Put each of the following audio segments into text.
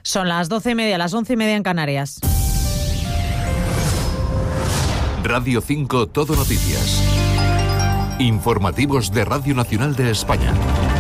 Son las 12:30, las 11:30 en Canarias. Radio 5 Todo Noticias. Informativos de Radio Nacional de España.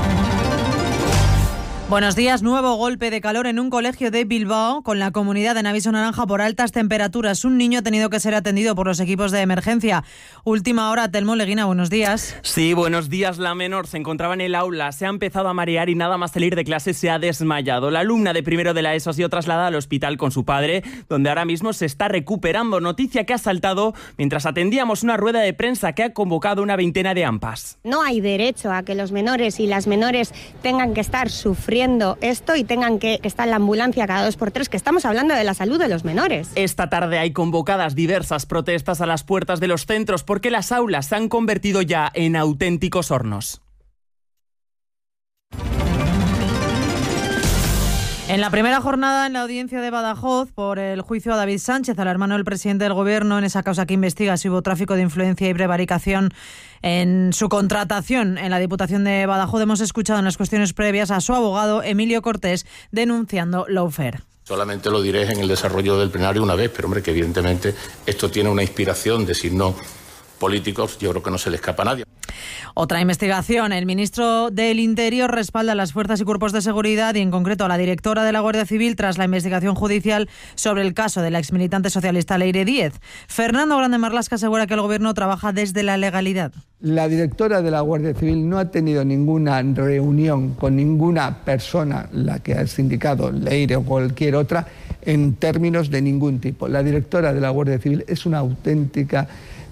Buenos días. Nuevo golpe de calor en un colegio de Bilbao, con la comunidad en aviso naranja por altas temperaturas. Un niño ha tenido que ser atendido por los equipos de emergencia. Última hora, Telmo Leguina, buenos días. Sí, buenos días. La menor se encontraba en el aula, se ha empezado a marear y nada más salir de clase se ha desmayado. La alumna de primero de la ESO ha sido trasladada al hospital con su padre, donde ahora mismo se está recuperando. Noticia que ha saltado mientras atendíamos una rueda de prensa que ha convocado una veintena de AMPAs. No hay derecho a que los menores y las menores tengan que estar sufriendo esto y tengan que estar en la ambulancia cada 2x3, que estamos hablando de la salud de los menores. Esta tarde hay convocadas diversas protestas a las puertas de los centros porque las aulas se han convertido ya en auténticos hornos. En la primera jornada en la audiencia de Badajoz por el juicio a David Sánchez, al hermano del presidente del Gobierno, en esa causa que investiga si hubo tráfico de influencia y prevaricación en su contratación en la Diputación de Badajoz, hemos escuchado en las cuestiones previas a su abogado Emilio Cortés denunciando lawfare. Solamente lo diré en el desarrollo del plenario una vez, pero hombre, que evidentemente esto tiene una inspiración de signos políticos, yo creo que no se le escapa a nadie. Otra investigación. El ministro del Interior respalda a las fuerzas y cuerpos de seguridad y en concreto a la directora de la Guardia Civil tras la investigación judicial sobre el caso de la exmilitante socialista Leire Díez. Fernando Grande Marlaska asegura que el Gobierno trabaja desde la legalidad. La directora de la Guardia Civil no ha tenido ninguna reunión con ninguna persona, la que has indicado, Leire o cualquier otra, en términos de ningún tipo. La directora de la Guardia Civil es una auténtica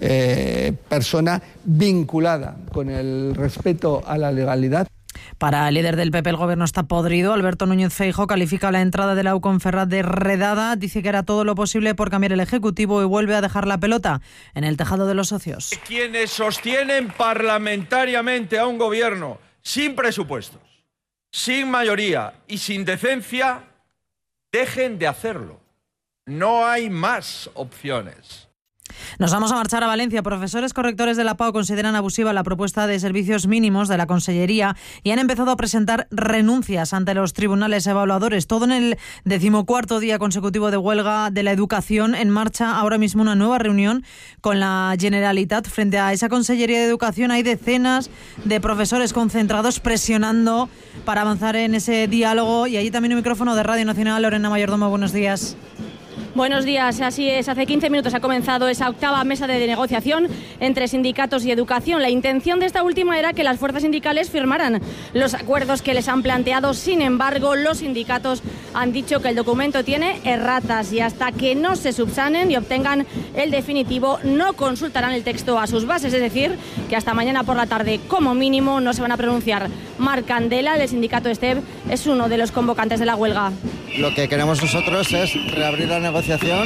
persona vinculada con el respeto a la legalidad. Para el líder del PP, el Gobierno está podrido. Alberto Núñez Feijóo califica la entrada de la Auconferrat de redada. Dice que hará todo lo posible por cambiar el Ejecutivo y vuelve a dejar la pelota en el tejado de los socios. Quienes sostienen parlamentariamente a un Gobierno sin presupuestos, sin mayoría y sin decencia, dejen de hacerlo. No hay más opciones. Nos vamos a marchar a Valencia. Profesores correctores de la PAO consideran abusiva la propuesta de servicios mínimos de la Consellería y han empezado a presentar renuncias ante los tribunales evaluadores. Todo en el 14º día consecutivo de huelga de la educación. En marcha ahora mismo una nueva reunión con la Generalitat. Frente a esa Consellería de Educación hay decenas de profesores concentrados presionando para avanzar en ese diálogo. Y allí también un micrófono de Radio Nacional. Lorena Mayordomo, buenos días. Buenos días, así es. Hace 15 minutos ha comenzado esa octava mesa de negociación entre sindicatos y educación. La intención de esta última era que las fuerzas sindicales firmaran los acuerdos que les han planteado. Sin embargo, los sindicatos han dicho que el documento tiene erratas y hasta que no se subsanen y obtengan el definitivo, no consultarán el texto a sus bases. Es decir, que hasta mañana por la tarde, como mínimo, no se van a pronunciar. Marc Candela, del sindicato STEB, es uno de los convocantes de la huelga. Lo que queremos nosotros es reabrir la negociación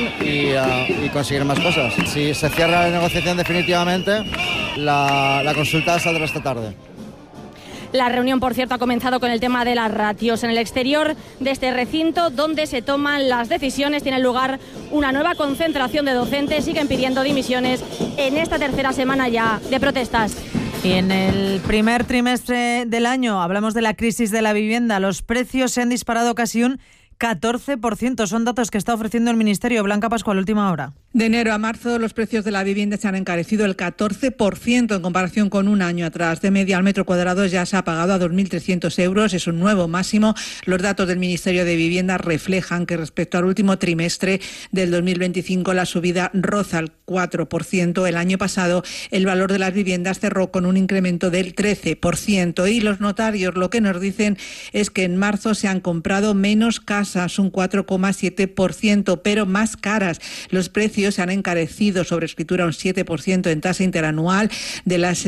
y conseguir más cosas. Si se cierra la negociación definitivamente, la consulta saldrá esta tarde. La reunión, por cierto, ha comenzado con el tema de las ratios. En el exterior de este recinto, donde se toman las decisiones, tiene lugar una nueva concentración de docentes. Siguen pidiendo dimisiones en esta tercera semana ya de protestas. Y en el primer trimestre del año hablamos de la crisis de la vivienda. Los precios se han disparado casi un 14%. Son datos que está ofreciendo el Ministerio. Blanca Pascual, última hora. De enero a marzo, los precios de la vivienda se han encarecido el 14% en comparación con un año atrás. De media, al metro cuadrado ya se ha pagado a 2.300 euros. Es un nuevo máximo. Los datos del Ministerio de Vivienda reflejan que respecto al último trimestre del 2025, la subida roza el 4%. El año pasado, el valor de las viviendas cerró con un incremento del 13%. Y los notarios lo que nos dicen es que en marzo se han comprado menos casas, un 4,7%, pero más caras. Los precios se han encarecido sobre escritura un 7% en tasa interanual. De las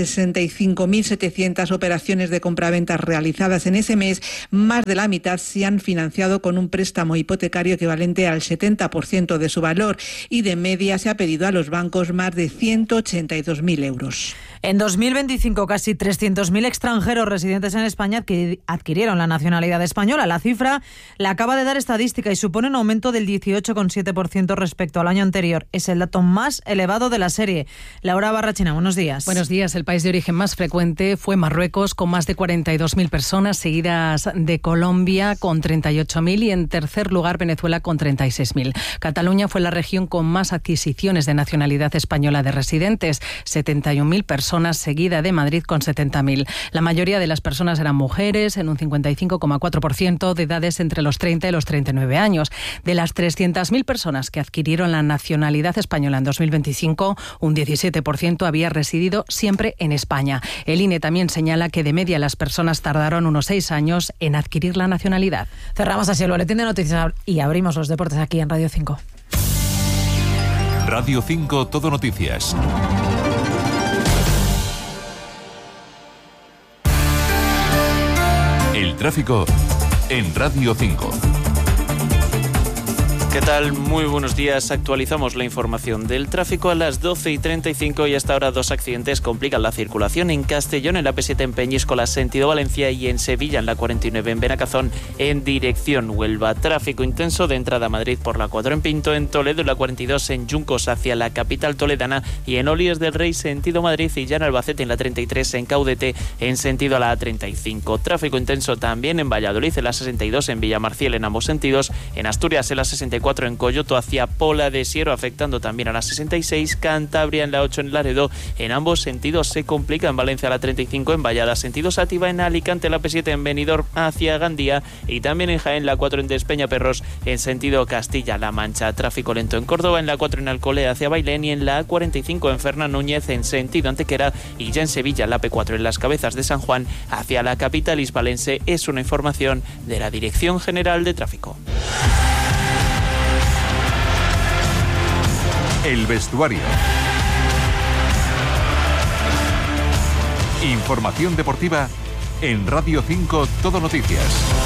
65.700 operaciones de compraventas realizadas en ese mes, más de la mitad se han financiado con un préstamo hipotecario equivalente al 70% de su valor y de media se ha pedido a los bancos más de 182.000 euros. En 2025, casi 300.000 extranjeros residentes en España adquirieron la nacionalidad española. La cifra la acaba de dar dar estadística y supone un aumento del 18,7% respecto al año anterior. Es el dato más elevado de la serie. Laura Barrachina, buenos días. Buenos días. El país de origen más frecuente fue Marruecos, con más de 42.000 personas, seguidas de Colombia con 38.000 y en tercer lugar Venezuela con 36.000. Cataluña fue la región con más adquisiciones de nacionalidad española de residentes, 71.000 personas, seguida de Madrid con 70.000. La mayoría de las personas eran mujeres, en un 55,4%, de edades entre los 30 y los 39 años. De las 300.000 personas que adquirieron la nacionalidad española en 2025, un 17% había residido siempre en España. El INE también señala que de media las personas tardaron unos 6 años en adquirir la nacionalidad. Cerramos así el boletín de noticias y abrimos los deportes aquí en Radio 5. Radio 5 Todo Noticias. El tráfico en Radio 5. ¿Qué tal? Muy buenos días. Actualizamos la información del tráfico a las 12:35 y hasta ahora 2 accidentes complican la circulación en Castellón, en la P7 en Peñíscola, sentido Valencia, y en Sevilla, en la 49 en Benacazón, en dirección Huelva. Tráfico intenso de entrada a Madrid por la 4 en Pinto, en Toledo, en la 42 en Yuncos hacia la capital toledana y en Olíes del Rey, sentido Madrid, y ya en Albacete, en la 33 en Caudete, en sentido a la A35. Tráfico intenso también en Valladolid, en la 62 en Villamarciel, en ambos sentidos, en Asturias, en la 64 en Coyoto hacia Pola de Siero, afectando también a la 66, Cantabria en la 8 en Laredo, en ambos sentidos se complica, en Valencia la 35 en Vallada, sentido Sátiva, en Alicante la P7 en Benidorm hacia Gandía y también en Jaén la 4 en Despeñaperros en sentido Castilla-La Mancha. Tráfico lento en Córdoba, en la 4 en Alcolea hacia Bailén y en la A45 en Fernán Núñez en sentido Antequera, y ya en Sevilla la P4 en Las Cabezas de San Juan hacia la capital hispalense. Es una información de la Dirección General de Tráfico. El vestuario. Información deportiva en Radio 5 Todo Noticias.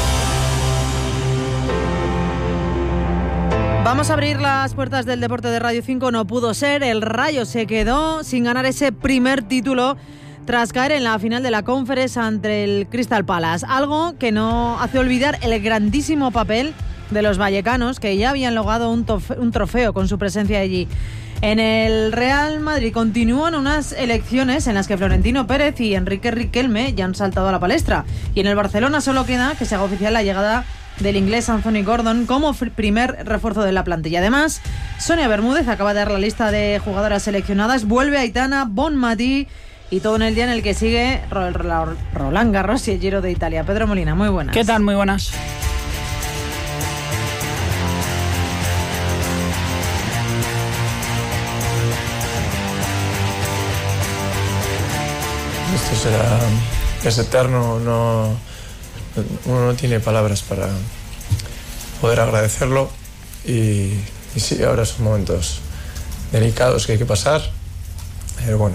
Vamos a abrir las puertas del deporte de Radio 5. No pudo ser. El Rayo se quedó sin ganar ese primer título tras caer en la final de la Conference ante el Crystal Palace. Algo que no hace olvidar el grandísimo papel de los vallecanos, que ya habían logrado un trofeo con su presencia allí. En el Real Madrid continúan unas elecciones en las que Florentino Pérez y Enrique Riquelme ya han saltado a la palestra. Y en el Barcelona solo queda que se haga oficial la llegada del inglés Anthony Gordon como primer refuerzo de la plantilla. Además, Sonia Bermúdez acaba de dar la lista de jugadoras seleccionadas. Vuelve Aitana Bonmatí. Y todo en el día en el que sigue Roland Garros y el Giro de Italia. Pedro Molina, muy buenas. ¿Qué tal? Muy buenas. Esto es eterno, uno no tiene palabras para poder agradecerlo y sí, ahora son momentos delicados que hay que pasar, pero bueno,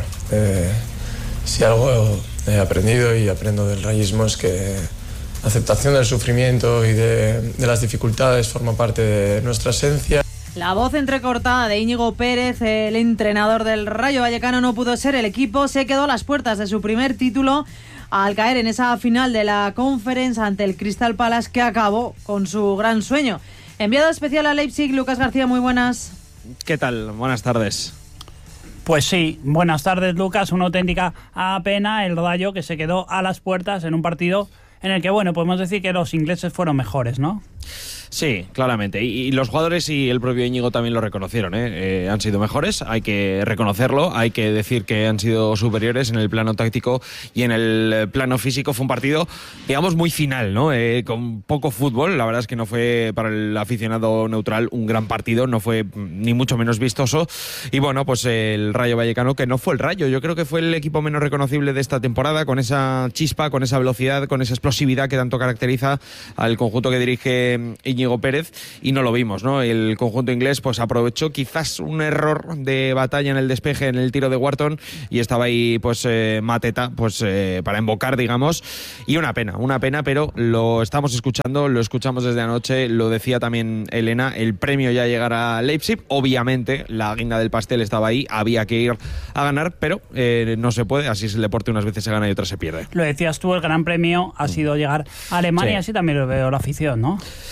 si algo he aprendido y aprendo del rayismo es que la aceptación del sufrimiento y de las dificultades forma parte de nuestra esencia. La voz entrecortada de Íñigo Pérez, el entrenador del Rayo Vallecano, no pudo ser. El equipo se quedó a las puertas de su primer título al caer en esa final de la Conference ante el Crystal Palace, que acabó con su gran sueño. Enviado especial a Leipzig, Lucas García, muy buenas. ¿Qué tal? Buenas tardes. Pues sí, buenas tardes, Lucas. Una auténtica pena el Rayo, que se quedó a las puertas en un partido en el que, bueno, podemos decir que los ingleses fueron mejores, ¿no? Sí, claramente. Y los jugadores y el propio Íñigo también lo reconocieron, ¿eh? Han sido mejores, hay que reconocerlo, hay que decir que han sido superiores en el plano táctico y en el plano físico. Fue un partido, digamos, muy final, ¿no? Con poco fútbol. La verdad es que no fue para el aficionado neutral un gran partido, no fue ni mucho menos vistoso. Y bueno, pues el Rayo Vallecano, que no fue el Rayo, yo creo que fue el equipo menos reconocible de esta temporada, con esa chispa, con esa velocidad, con esa explosividad que tanto caracteriza al conjunto que dirige Íñigo Pérez, y no lo vimos, ¿no? El conjunto inglés pues aprovechó quizás un error de batalla en el despeje, en el tiro de Wharton, y estaba ahí pues Mateta pues para invocar, digamos, y una pena, pero lo estamos escuchando, lo escuchamos desde anoche, lo decía también Elena, el premio ya llegará a Leipzig, obviamente la guinda del pastel estaba ahí, había que ir a ganar, pero no se puede, así es el deporte, unas veces se gana y otras se pierde. Lo decías tú, el gran premio ha sido llegar a Alemania, sí. Así también lo veo la afición, ¿no?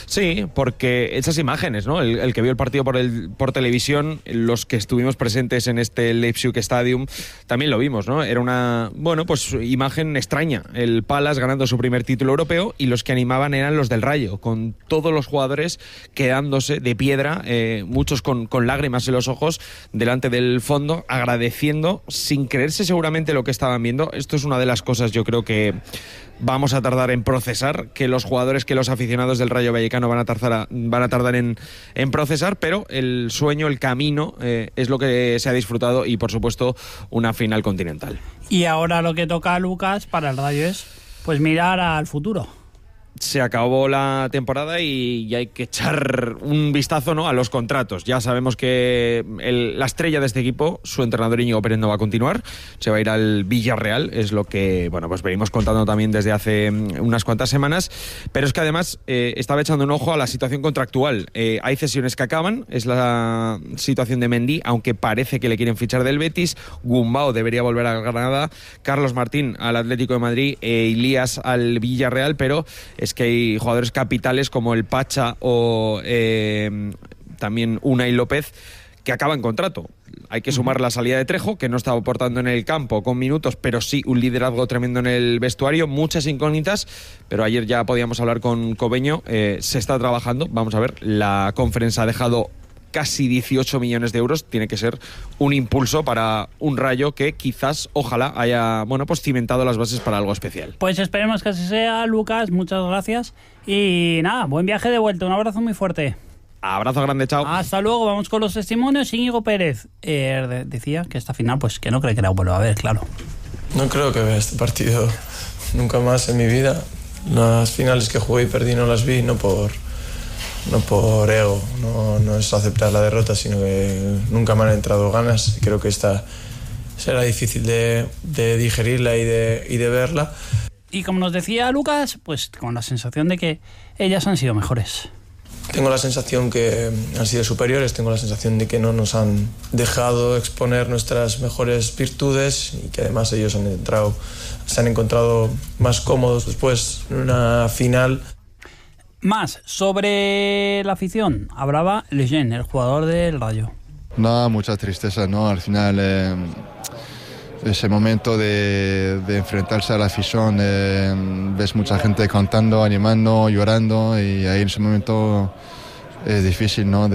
Sí, porque esas imágenes, ¿no? El que vio el partido por televisión, los que estuvimos presentes en este Leipzig Stadium, también lo vimos, ¿no? Era una, pues imagen extraña. El Palace ganando su primer título europeo y los que animaban eran los del Rayo, con todos los jugadores quedándose de piedra, muchos con lágrimas en los ojos, delante del fondo, agradeciendo, sin creerse seguramente lo que estaban viendo. Esto es una de las cosas, yo creo que vamos a tardar en procesar, que los jugadores, que los aficionados del Rayo Vallecano van a tardar en procesar, pero el sueño, el camino, es lo que se ha disfrutado y, por supuesto, una final continental. Y ahora lo que toca a Lucas para el Rayo es pues mirar al futuro. Se acabó la temporada y hay que echar un vistazo, ¿no?, a los contratos. Ya sabemos que la estrella de este equipo, su entrenador Íñigo Pérez, no va a continuar. Se va a ir al Villarreal, es lo que pues venimos contando también desde hace unas cuantas semanas. Pero es que además estaba echando un ojo a la situación contractual. Hay cesiones que acaban, es la situación de Mendy, aunque parece que le quieren fichar del Betis. Gumbau debería volver a Granada, Carlos Martín al Atlético de Madrid, Ilías al Villarreal, pero es que hay jugadores capitales como el Pacha o también Unai López que acaban contrato. Hay que sumar la salida de Trejo, que no estaba aportando en el campo con minutos, pero sí un liderazgo tremendo en el vestuario, muchas incógnitas, pero ayer ya podíamos hablar con Cobeño, se está trabajando, vamos a ver, la conferencia ha dejado casi 18 millones de euros, tiene que ser un impulso para un Rayo que quizás, ojalá, haya cimentado las bases para algo especial. Pues esperemos que así sea, Lucas, muchas gracias y nada, buen viaje de vuelta, un abrazo muy fuerte. Abrazo grande, chao. Hasta luego, vamos con los testimonios. Íñigo Pérez decía que esta final, pues que no cree que la vuelva a ver, claro. No creo que vea este partido nunca más en mi vida. Las finales que jugué y perdí no las vi, no por ego, no es aceptar la derrota, sino que nunca me han entrado ganas. Creo que esta será difícil de digerirla y de verla. Y como nos decía Lucas, pues con la sensación de que ellas han sido mejores. Tengo la sensación que han sido superiores, tengo la sensación de que no nos han dejado exponer nuestras mejores virtudes y que además ellos se han encontrado más cómodos después en una final. Más sobre la afición, hablaba Lejeune, el jugador del Rayo. No, mucha tristeza, ¿no? Al final, ese momento de enfrentarse a la afición, ves mucha gente cantando, animando, llorando, y ahí en ese momento es difícil, ¿no?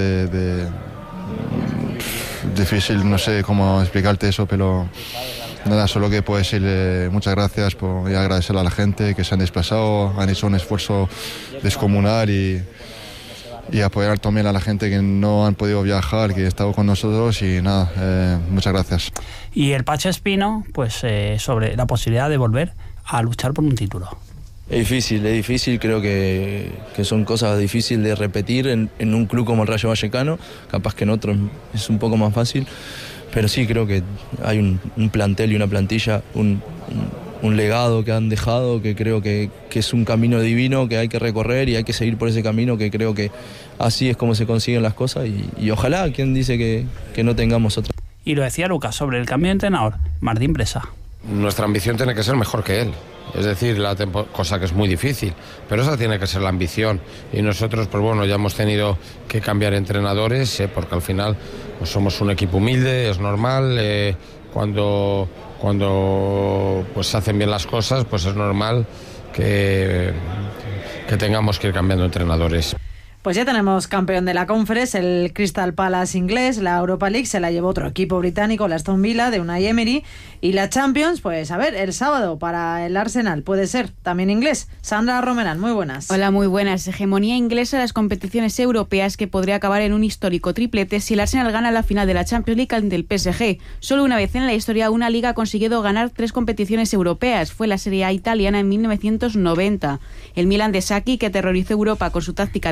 Difícil, no sé cómo explicarte eso, pero nada, solo que puedo decirle muchas gracias y agradecerle a la gente que se han desplazado, han hecho un esfuerzo descomunal y apoyar también a la gente que no han podido viajar, que ha estado con nosotros y nada, muchas gracias. Y el Pacha Espino, pues sobre la posibilidad de volver a luchar por un título. Es difícil, creo que son cosas difíciles de repetir en un club como el Rayo Vallecano, capaz que en otro es un poco más fácil, pero sí creo que hay un plantel y una plantilla, un legado que han dejado, que creo que es un camino divino que hay que recorrer y hay que seguir por ese camino, que creo que así es como se consiguen las cosas y ojalá, quien dice que no tengamos otra. Y lo decía Lucas sobre el cambio de entrenador, Martín Presa. Nuestra ambición tiene que ser mejor que él, es decir, cosa que es muy difícil, pero esa tiene que ser la ambición y nosotros ya hemos tenido que cambiar entrenadores porque al final pues somos un equipo humilde, es normal, cuando pues se hacen bien las cosas, pues es normal que tengamos que ir cambiando entrenadores. Pues ya tenemos campeón de la Conference, el Crystal Palace inglés. La Europa League se la llevó otro equipo británico, la Aston Villa, de Unai Emery. Y la Champions, pues a ver, el sábado para el Arsenal, puede ser también inglés. Sandra Romerán, muy buenas. Hola, muy buenas. Hegemonía inglesa en las competiciones europeas que podría acabar en un histórico triplete si el Arsenal gana la final de la Champions League ante el PSG. Solo una vez en la historia una liga ha conseguido ganar 3 competiciones europeas. Fue la Serie A italiana en 1990. El Milan de Sacchi, que aterrorizó Europa con su táctica de fuera de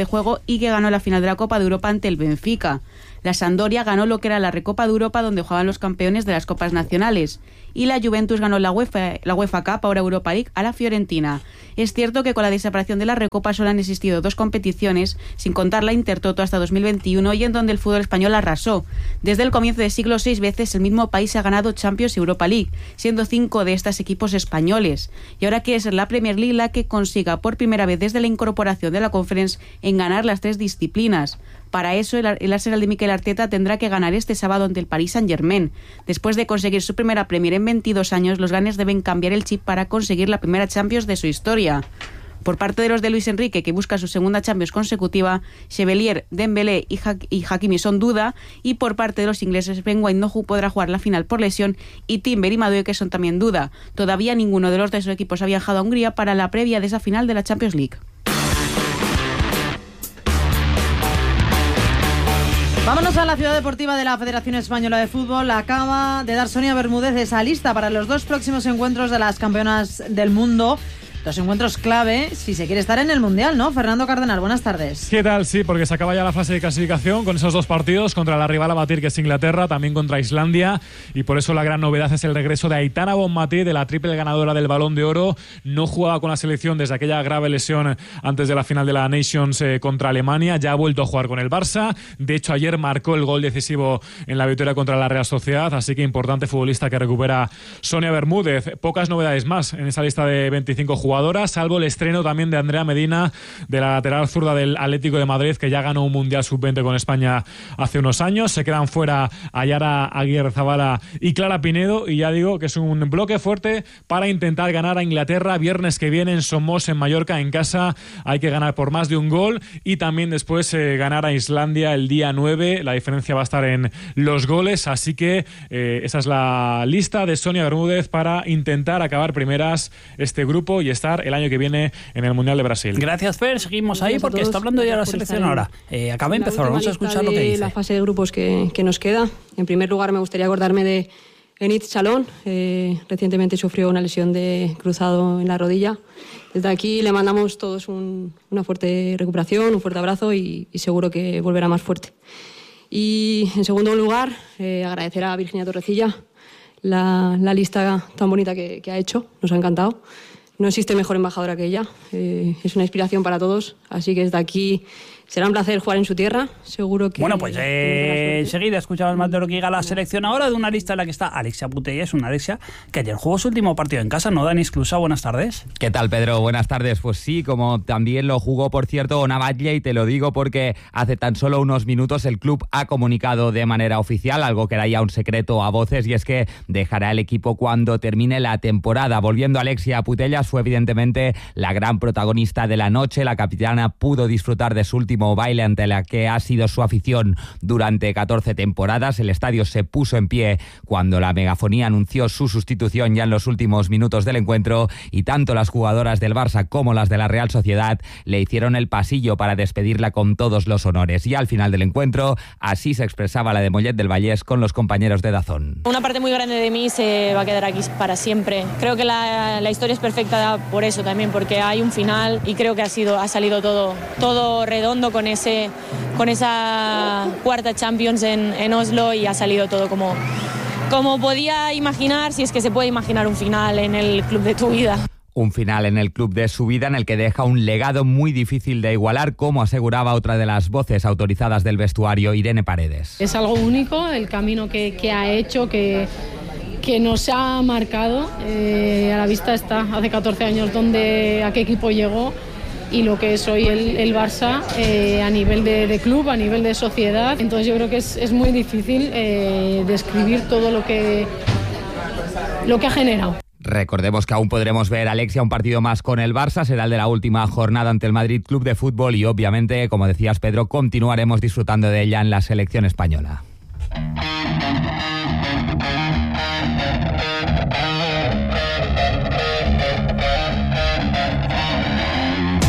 de juego y que ganó la final de la Copa de Europa ante el Benfica. La Sampdoria ganó lo que era la Recopa de Europa, donde jugaban los campeones de las Copas Nacionales. Y la Juventus ganó la UEFA Cup, ahora Europa League, a la Fiorentina. Es cierto que con la desaparición de la Recopa solo han existido 2 competiciones, sin contar la Intertoto hasta 2021, y en donde el fútbol español arrasó. Desde el comienzo del siglo 6 veces el mismo país ha ganado Champions y Europa League, siendo 5 de estos equipos españoles. Y ahora quiere ser la Premier League la que consiga por primera vez desde la incorporación de la Conference en ganar las 3 disciplinas. Para eso, el Arsenal de Mikel Arteta tendrá que ganar este sábado ante el Paris Saint-Germain. Después de conseguir su primera Premier en 22 años, los Gunners deben cambiar el chip para conseguir la primera Champions de su historia. Por parte de los de Luis Enrique, que busca su segunda Champions consecutiva, Chevalier, Dembélé y Hakimi son duda, y por parte de los ingleses, Ben White no podrá jugar la final por lesión, y Timber y Madueke son también duda. Todavía ninguno de los de esos equipos ha viajado a Hungría para la previa de esa final de la Champions League. Vámonos a la ciudad deportiva de la Federación Española de Fútbol. Acaba de dar Sonia Bermúdez esa lista para los 2 próximos encuentros de las campeonas del mundo. 2 encuentros clave si se quiere estar en el Mundial, ¿no? Fernando Cardenal, buenas tardes. ¿Qué tal? Sí, porque se acaba ya la fase de clasificación con esos 2 partidos contra la rival a batir, que es Inglaterra, también contra Islandia, y por eso la gran novedad es el regreso de Aitana Bonmatí, de la triple ganadora del Balón de Oro. No jugaba con la selección desde aquella grave lesión antes de la final de la Nations contra Alemania. Ya ha vuelto a jugar con el Barça. De hecho, ayer marcó el gol decisivo en la victoria contra la Real Sociedad, así que importante futbolista que recupera Sonia Bermúdez. Pocas novedades más en esa lista de 25 jugadores, salvo el estreno también de Andrea Medina, de la lateral zurda del Atlético de Madrid, que ya ganó un Mundial Sub-20 con España hace unos años. Se quedan fuera Ayara Aguirrezabala y Clara Pinedo, y ya digo que es un bloque fuerte para intentar ganar a Inglaterra viernes que viene en Somos, en Mallorca, en casa. Hay que ganar por más de un gol, y también después ganar a Islandia el día 9. La diferencia va a estar en los goles, así que esa es la lista de Sonia Bermúdez para intentar acabar primeras este grupo y estar el año que viene en el Mundial de Brasil. Gracias, Fer. Seguimos ahí porque está hablando ya la selección ahora. Acaba de empezar, vamos a escuchar lo que dice. La fase de grupos que nos queda. En primer lugar, me gustaría acordarme de Enid Chalón. Recientemente sufrió una lesión de cruzado en la rodilla. Desde aquí le mandamos todos una fuerte recuperación, un fuerte abrazo, y seguro que volverá más fuerte. Y en segundo lugar, agradecer a Virginia Torrecilla la lista tan bonita que ha hecho. Nos ha encantado. No existe mejor embajadora que ella. Es una inspiración para todos. Así que desde aquí será un placer jugar en su tierra. Seguro que... Bueno, pues enseguida escuchamos más de lo que diga la selección ahora, de una lista en la que está Alexia Putellas, una Alexia que ayer jugó su último partido en casa, ¿no, Dani Esclusa? Buenas tardes. ¿Qué tal, Pedro? Buenas tardes. Pues sí, como también lo jugó, por cierto, Ona Batlle, y te lo digo porque hace tan solo unos minutos el club ha comunicado de manera oficial algo que era ya un secreto a voces, y es que dejará el equipo cuando termine la temporada. Volviendo a Alexia Putellas, fue evidentemente la gran protagonista de la noche. La capitana pudo disfrutar de su último baile ante la que ha sido su afición durante 14 temporadas. El estadio se puso en pie cuando la megafonía anunció su sustitución ya en los últimos minutos del encuentro, y tanto las jugadoras del Barça como las de la Real Sociedad le hicieron el pasillo para despedirla con todos los honores. Y al final del encuentro, así se expresaba la de Mollet del Vallès con los compañeros de DAZN. Una parte muy grande de mí se va a quedar aquí para siempre. Creo que la historia es perfecta por eso también, porque hay un final, y creo que ha salido todo redondo con esa cuarta Champions en Oslo, y ha salido todo como podía imaginar, si es que se puede imaginar un final en el club de tu vida. Un final en el club de su vida en el que deja un legado muy difícil de igualar, como aseguraba otra de las voces autorizadas del vestuario, Irene Paredes. Es algo único el camino que ha hecho, que nos ha marcado. A la vista está, hace 14 años a qué equipo llegó, y lo que es hoy el Barça a nivel de club, a nivel de sociedad. Entonces yo creo que es muy difícil describir todo lo que ha generado. Recordemos que aún podremos ver a Alexia un partido más con el Barça, será el de la última jornada ante el Madrid Club de Fútbol, y obviamente, como decías, Pedro, continuaremos disfrutando de ella en la selección española.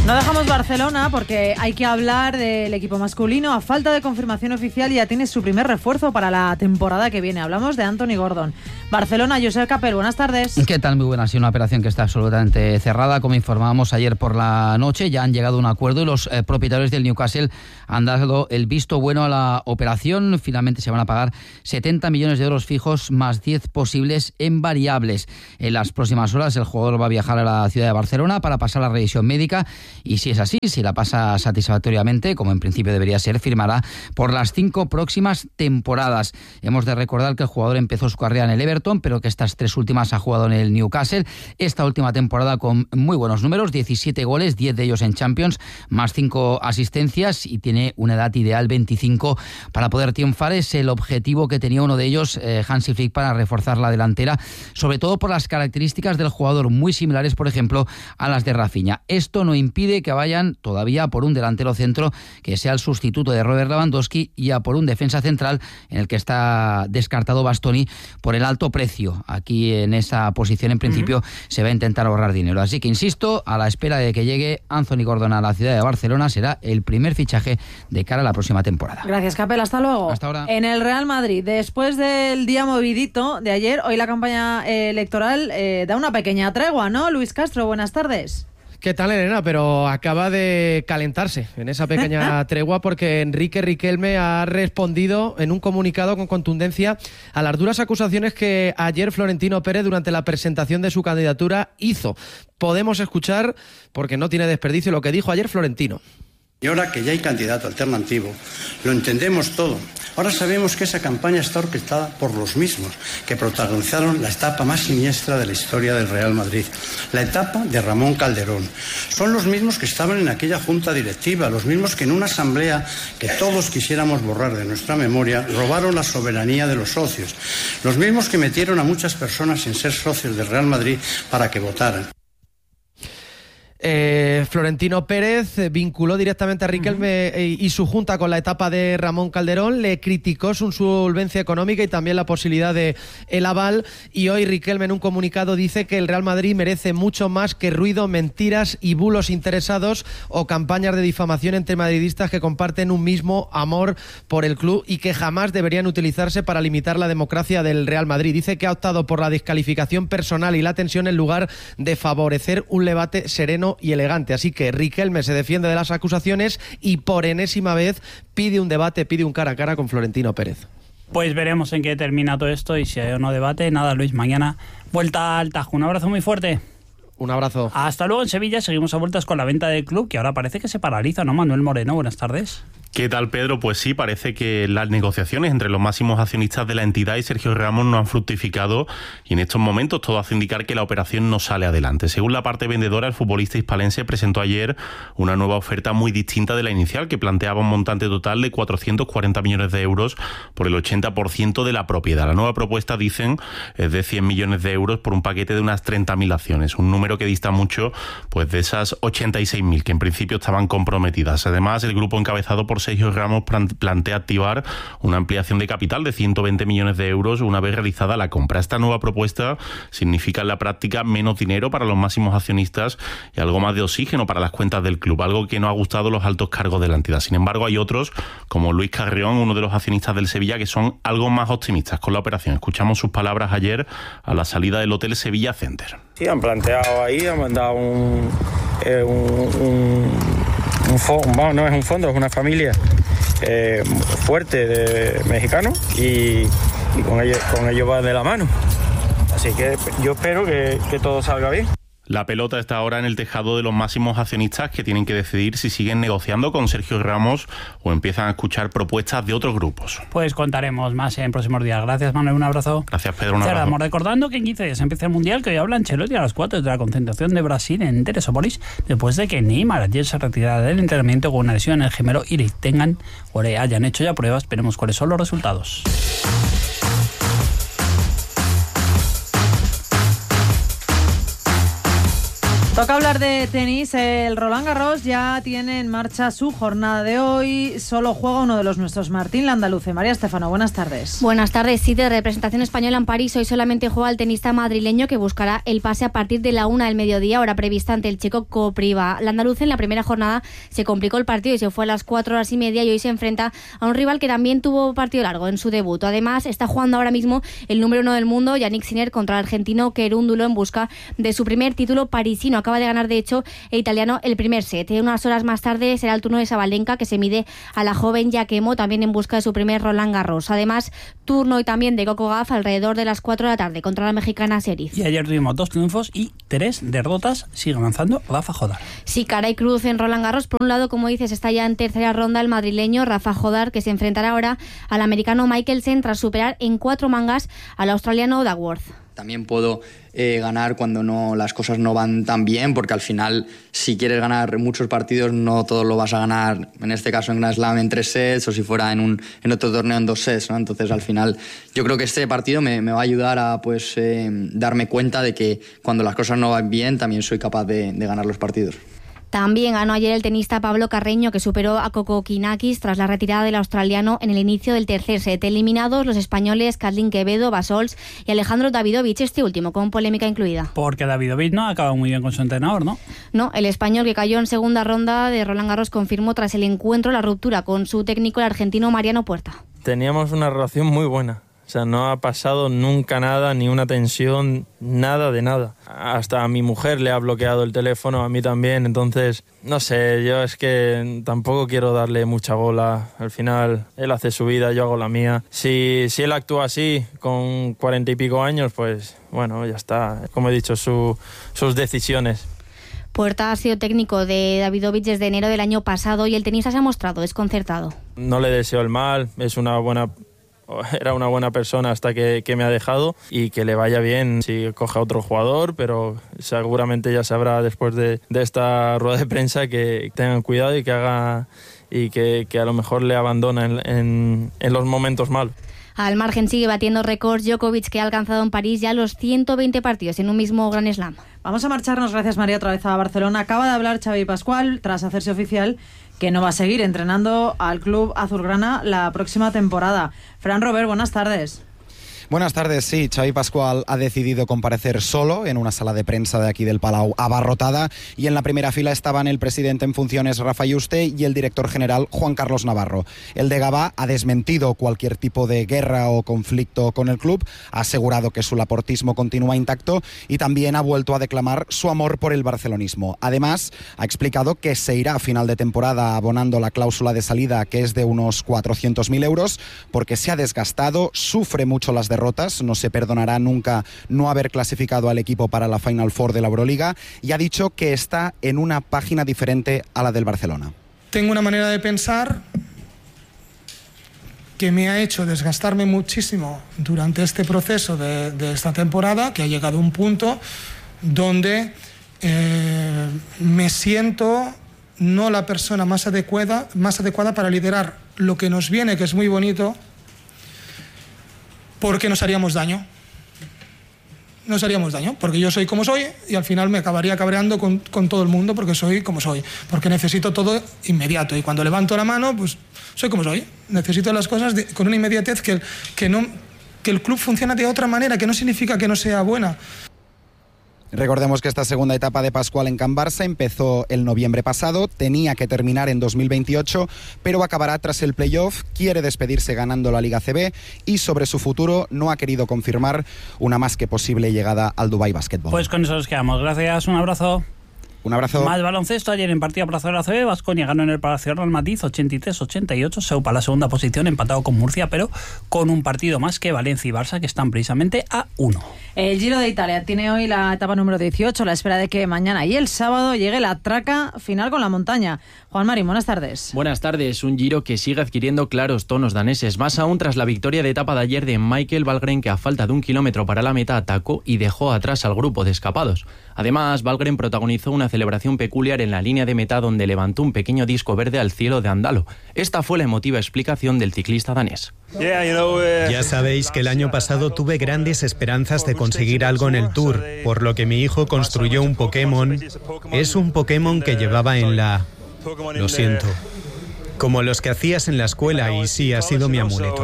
No dejamos Barcelona porque hay que hablar del equipo masculino. A falta de confirmación oficial ya tiene su primer refuerzo para la temporada que viene. Hablamos de Anthony Gordon. Barcelona, Josep Capel, buenas tardes. ¿Qué tal? Muy buena. Ha sido una operación que está absolutamente cerrada. Como informábamos ayer por la noche, ya han llegado a un acuerdo y los propietarios del Newcastle han dado el visto bueno a la operación. Finalmente se van a pagar 70 millones de euros fijos más 10 posibles en variables. En las próximas horas el jugador va a viajar a la ciudad de Barcelona para pasar la revisión médica y si es así, si la pasa satisfactoriamente, como en principio debería ser, firmará por las 5 próximas temporadas. Hemos de recordar que el jugador empezó su carrera en el Everton, pero que estas 3 últimas ha jugado en el Newcastle. Esta última temporada con muy buenos números, 17 goles, 10 de ellos en Champions, más 5 asistencias y tiene una edad ideal, 25, para poder triunfar. Es el objetivo que tenía uno de ellos, Hansi Flick, para reforzar la delantera, sobre todo por las características del jugador, muy similares, por ejemplo, a las de Rafinha. Esto no impide que vayan todavía por un delantero centro que sea el sustituto de Robert Lewandowski y a por un defensa central en el que está descartado Bastoni por el alto precio. Aquí en esa posición en principio se va a intentar ahorrar dinero. Así que insisto, a la espera de que llegue Anthony Gordon a la ciudad de Barcelona, será el primer fichaje de cara a la próxima temporada. Gracias, Capel. Hasta luego. Hasta ahora. En el Real Madrid, después del día movidito de ayer, hoy la campaña electoral da una pequeña tregua, ¿no? Luis Castro, buenas tardes. ¿Qué tal, Elena? Pero acaba de calentarse en esa pequeña tregua porque Enrique Riquelme ha respondido en un comunicado con contundencia a las duras acusaciones que ayer Florentino Pérez durante la presentación de su candidatura hizo. Podemos escuchar, porque no tiene desperdicio, lo que dijo ayer Florentino. Y ahora que ya hay candidato alternativo, lo entendemos todo. Ahora sabemos que esa campaña está orquestada por los mismos que protagonizaron la etapa más siniestra de la historia del Real Madrid, la etapa de Ramón Calderón. Son los mismos que estaban en aquella junta directiva, los mismos que en una asamblea que todos quisiéramos borrar de nuestra memoria, robaron la soberanía de los socios, los mismos que metieron a muchas personas sin ser socios del Real Madrid para que votaran. Florentino Pérez vinculó directamente a Riquelme y su junta con la etapa de Ramón Calderón, le criticó su solvencia económica y también la posibilidad de el aval, y hoy Riquelme en un comunicado dice que el Real Madrid merece mucho más que ruido, mentiras y bulos interesados o campañas de difamación entre madridistas que comparten un mismo amor por el club y que jamás deberían utilizarse para limitar la democracia del Real Madrid. Dice que ha optado por la descalificación personal y la tensión en lugar de favorecer un debate sereno y elegante. Así que Riquelme se defiende de las acusaciones y por enésima vez pide un debate, pide un cara a cara con Florentino Pérez. Pues veremos en qué termina todo esto y si hay o no debate. Nada, Luis, mañana vuelta al Tajo. Un abrazo muy fuerte. Un abrazo. Hasta luego en Sevilla. Seguimos a vueltas con la venta del club, que ahora parece que se paraliza, ¿no? Manuel Moreno, buenas tardes. ¿Qué tal, Pedro? Pues sí, parece que las negociaciones entre los máximos accionistas de la entidad y Sergio Ramos no han fructificado y en estos momentos todo hace indicar que la operación no sale adelante. Según la parte vendedora, el futbolista hispalense presentó ayer una nueva oferta muy distinta de la inicial, que planteaba un montante total de 440 millones de euros por el 80% de la propiedad. La nueva propuesta, dicen, es de 100 millones de euros por un paquete de unas 30.000 acciones, un número que dista mucho pues de esas 86.000 que en principio estaban comprometidas. Además, el grupo encabezado por Sergio Ramos plantea activar una ampliación de capital de 120 millones de euros una vez realizada la compra. Esta nueva propuesta significa en la práctica menos dinero para los máximos accionistas y algo más de oxígeno para las cuentas del club, algo que no ha gustado a los altos cargos de la entidad. Sin embargo, hay otros, como Luis Carrión, uno de los accionistas del Sevilla, que son algo más optimistas con la operación. Escuchamos sus palabras ayer a la salida del Hotel Sevilla Center. Sí, han planteado ahí, han mandado no es un fondo, es una familia fuerte de mexicanos y con ellos va de la mano. Así que yo espero que todo salga bien. La pelota está ahora en el tejado de los máximos accionistas, que tienen que decidir si siguen negociando con Sergio Ramos o empiezan a escuchar propuestas de otros grupos. Pues contaremos más en próximos días. Gracias, Manuel, un abrazo. Gracias, Pedro, un abrazo. Cerramos recordando que en 15 días empieza el Mundial, que hoy habla Ancelotti a las 4 de la concentración de Brasil en Teresópolis, después de que Neymar ayer se retirara del entrenamiento con una lesión en el gemelo y le hayan hecho ya pruebas. Veremos cuáles son los resultados. Toca hablar de tenis. El Roland Garros ya tiene en marcha su jornada de hoy. Solo juega uno de los nuestros, Martín Landaluce. María Estefano, buenas tardes. Buenas tardes. Sí, de representación española en París. Hoy solamente juega el tenista madrileño, que buscará el pase a partir de la 1 del mediodía, hora prevista, ante el checo Kopriva. Landaluce en la primera jornada se complicó el partido y se fue a las 4:30, y hoy se enfrenta a un rival que también tuvo partido largo en su debut. Además, está jugando ahora mismo el número 1 del mundo, Yannick Sinner, contra el argentino Querúndulo, en busca de su primer título parisino. Acaba de ganar, de hecho, el italiano el primer set. Unas horas más tarde será el turno de Sabalenka, que se mide a la joven Giacomo, también en busca de su primer Roland Garros. Además, turno hoy también de Coco Gauff alrededor de las 4 de la tarde contra la mexicana Seriz. Y ayer tuvimos 2 triunfos y 3 derrotas. Sigue avanzando Rafa Jodar. Sí, cara y cruz en Roland Garros. Por un lado, como dices, está ya en tercera ronda el madrileño Rafa Jodar, que se enfrentará ahora al americano Michelsen tras superar en 4 mangas al australiano Duckworth. También puedo ganar cuando las cosas no van tan bien, porque al final, si quieres ganar muchos partidos, no todos lo vas a ganar, en este caso en Grand Slam, en 3 sets, o si fuera en otro torneo en 2 sets, ¿no? Entonces, al final, yo creo que este partido me va a ayudar a darme cuenta de que cuando las cosas no van bien, también soy capaz de ganar los partidos. También ganó ayer el tenista Pablo Carreño, que superó a Kokokinakis tras la retirada del australiano en el inicio del tercer set. Eliminados los españoles Katlyn Quevedo, Basols y Alejandro Davidovich, este último con polémica incluida. Porque Davidovich no ha acabado muy bien con su entrenador, ¿no? No, el español, que cayó en segunda ronda de Roland Garros, confirmó tras el encuentro la ruptura con su técnico, el argentino Mariano Puerta. Teníamos una relación muy buena. O sea, no ha pasado nunca nada, ni una tensión, nada de nada. Hasta a mi mujer le ha bloqueado el teléfono, a mí también. Entonces, no sé, yo es que tampoco quiero darle mucha bola. Al final, él hace su vida, yo hago la mía. Si él actúa así, con 40 y pico años, pues bueno, ya está. Como he dicho, sus decisiones. Puerta ha sido técnico de Davidovich desde enero del año pasado y el tenista se ha mostrado desconcertado. No le deseo el mal, era una buena persona hasta que me ha dejado, y que le vaya bien si coge a otro jugador, pero seguramente ya sabrá después de esta rueda de prensa que tengan cuidado y que haga y que a lo mejor le abandona en los momentos malos. Al margen sigue batiendo récords Djokovic, que ha alcanzado en París ya los 120 partidos en un mismo Grand Slam. Vamos a marcharnos, gracias María, otra vez a Barcelona. Acaba de hablar Xavi Pascual, tras hacerse oficial, que no va a seguir entrenando al club azulgrana la próxima temporada. Fran Robert, buenas tardes. Buenas tardes, sí, Xavi Pascual ha decidido comparecer solo en una sala de prensa de aquí del Palau abarrotada, y en la primera fila estaban el presidente en funciones Rafa Yuste y el director general Juan Carlos Navarro. El de Gavà ha desmentido cualquier tipo de guerra o conflicto con el club, ha asegurado que su laportismo continúa intacto y también ha vuelto a declamar su amor por el barcelonismo. Además, ha explicado que se irá a final de temporada abonando la cláusula de salida, que es de unos 400.000 euros, porque se ha desgastado, sufre mucho las derrotas, no se perdonará nunca no haber clasificado al equipo para la Final Four de la Euroliga, y ha dicho que está en una página diferente a la del Barcelona. Tengo una manera de pensar que me ha hecho desgastarme muchísimo durante este proceso de esta temporada, que ha llegado a un punto donde me siento no la persona más adecuada para liderar lo que nos viene, que es muy bonito, porque nos haríamos daño. Nos haríamos daño, porque yo soy como soy y al final me acabaría cabreando con todo el mundo, porque soy como soy, porque necesito todo inmediato, y cuando levanto la mano, pues soy como soy. Necesito las cosas con una inmediatez que el club funciona de otra manera, que no significa que no sea buena. Recordemos que esta segunda etapa de Pascual en Can Barça empezó el noviembre pasado, tenía que terminar en 2028, pero acabará tras el playoff, quiere despedirse ganando la Liga CB y sobre su futuro no ha querido confirmar una más que posible llegada al Dubai Basketball. Pues con eso nos quedamos. Gracias, un abrazo. Un abrazo. Más baloncesto. Ayer en partido plazo de la CB, Baskonia ganó en el Palacio Real Madrid 83-88, se ocupa la segunda posición, empatado con Murcia, pero con un partido más que Valencia y Barça, que están precisamente a 1. El Giro de Italia tiene hoy la etapa número 18, a la espera de que mañana y el sábado llegue la traca final con la montaña. Juan Marín, buenas tardes. Buenas tardes. Un Giro que sigue adquiriendo claros tonos daneses, más aún tras la victoria de etapa de ayer de Michael Valgren, que a falta de 1 kilómetro para la meta atacó y dejó atrás al grupo de escapados. Además, Valgren protagonizó una celebración peculiar en la línea de meta donde levantó un pequeño disco verde al cielo de Andalo. Esta fue la emotiva explicación del ciclista danés. Ya sabéis que el año pasado tuve grandes esperanzas de conseguir algo en el Tour, por lo que mi hijo construyó un Pokémon. Es un Pokémon que llevaba en la... Lo siento. Como los que hacías en la escuela, y sí, ha sido mi amuleto.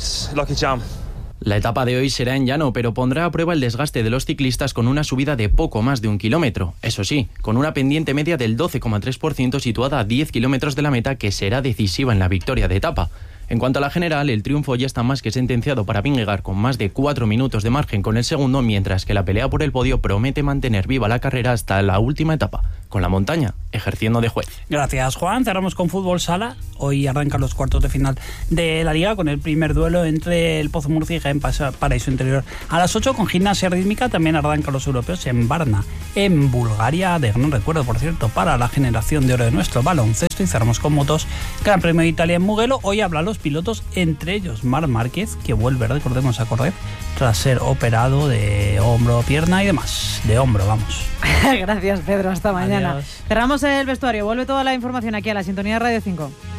La etapa de hoy será en llano, pero pondrá a prueba el desgaste de los ciclistas con una subida de poco más de 1 kilómetro. Eso sí, con una pendiente media del 12,3% situada a 10 kilómetros de la meta, que será decisiva en la victoria de etapa. En cuanto a la general, el triunfo ya está más que sentenciado para Vingegaard con más de 4 minutos de margen con el segundo, mientras que la pelea por el podio promete mantener viva la carrera hasta la última etapa, con la montaña ejerciendo de juez. Gracias, Juan. Cerramos con fútbol sala. Hoy arrancan los cuartos de final de la Liga con el primer duelo entre el Pozo Murcia y Jaén Paraíso Interior. A las 8 con gimnasia rítmica también arrancan los europeos en Varna, en Bulgaria, de gran recuerdo, por cierto, para la generación de oro de nuestro baloncesto. Y cerramos con motos, Gran Premio de Italia en Mugello. Hoy hablan los pilotos, entre ellos Marc Márquez, que vuelve, recordemos, a correr tras ser operado de hombro, pierna y demás. De hombro, vamos. Gracias, Pedro. Hasta mañana. Adiós. Cerramos el vestuario. Vuelve toda la información aquí a la sintonía de Radio 5.